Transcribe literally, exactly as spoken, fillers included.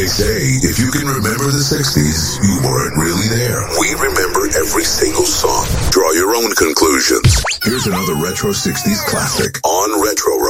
They say if you can remember the sixties, you weren't really there. We remember every single song. Draw your own conclusions. Here's another Retro sixties classic on Retro